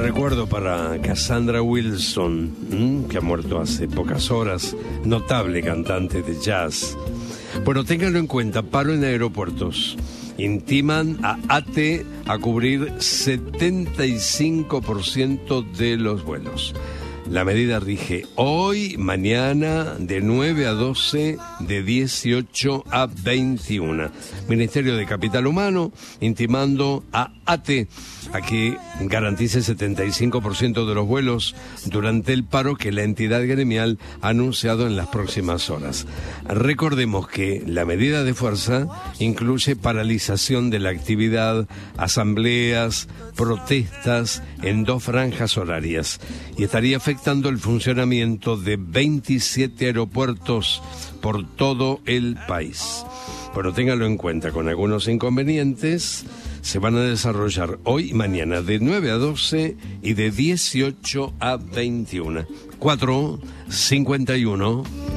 recuerdo para Cassandra Wilson, que ha muerto hace pocas horas, notable cantante de jazz. Bueno, ténganlo en cuenta, paro en aeropuertos. Intiman a ATE a cubrir 75% de los vuelos. La medida rige hoy, mañana, de 9 a 12, de 18 a 21. Ministerio de Capital Humano intimando a ATE a que garantice el 75% de los vuelos durante el paro que la entidad gremial ha anunciado en las próximas horas. Recordemos que la medida de fuerza incluye paralización de la actividad, asambleas, protestas en 2 franjas horarias y estaría afectando el funcionamiento de 27 aeropuertos por todo el país. Bueno, ténganlo en cuenta, con algunos inconvenientes. Se van a desarrollar hoy y mañana de 9 a 12 y de 18 a 21. 4:51.